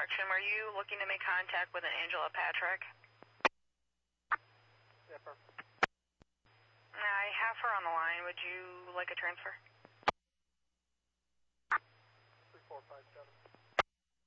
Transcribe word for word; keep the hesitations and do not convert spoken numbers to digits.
correction. Were you looking to make contact with an Angela Patrick? Yeah, perfect. I have her on the line. Would you like a transfer?